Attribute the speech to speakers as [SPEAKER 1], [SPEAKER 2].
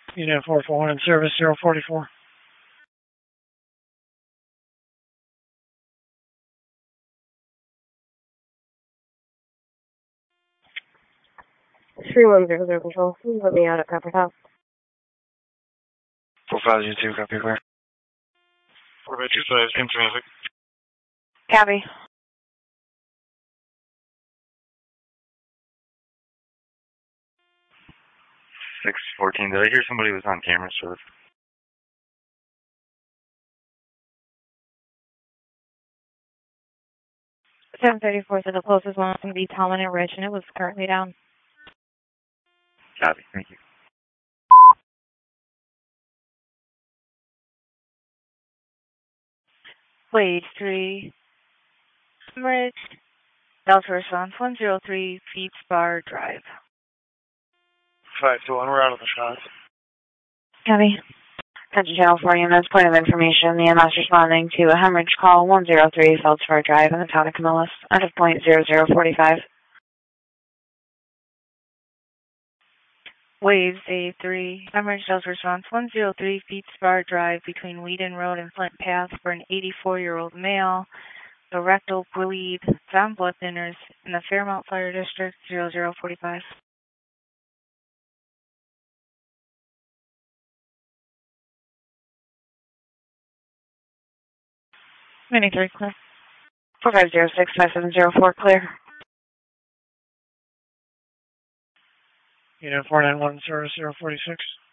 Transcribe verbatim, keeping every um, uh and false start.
[SPEAKER 1] Unit four four one in service, zero forty-four.
[SPEAKER 2] three one zero zero control. Please let me out at Copper Top.
[SPEAKER 3] four five zero two, copy clear.
[SPEAKER 4] four five two five, same traffic.
[SPEAKER 2] Copy.
[SPEAKER 3] six fourteen, did I hear somebody was on camera, sir?
[SPEAKER 2] seven thirty-four, so the closest one is going to be Talman and Rich, and it was currently down.
[SPEAKER 3] Copy, thank you.
[SPEAKER 2] Wave three, Rich, Delta response one zero three, Feet Bar Drive.
[SPEAKER 4] five two one, we're out of the shots.
[SPEAKER 2] Copy. Attention Channel four units, point of information. The M S responding to a hemorrhage call one zero three, Feldspar Drive in the town of Camillus. End of point zero zero four five. Waves A three, hemorrhage Delta response one zero three, Feet Spar Drive between Whedon Road and Flint Path for an eighty-four-year-old male. The rectal bleed, found blood thinners in the Fairmount Fire District, zero zero four five. ninety-three, clear. four five zero six, five seven zero four, clear.
[SPEAKER 1] Unit four nine one in service, zero forty-six.